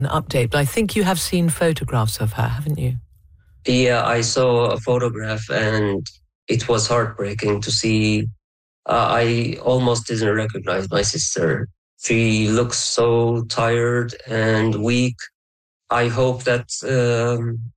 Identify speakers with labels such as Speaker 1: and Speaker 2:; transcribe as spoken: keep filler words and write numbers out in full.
Speaker 1: an update, but I think you have seen photographs of her, haven't you?
Speaker 2: Yeah, I saw a photograph and it was heartbreaking to see. Uh, I almost didn't recognize my sister. She looks so tired and weak. I hope that um,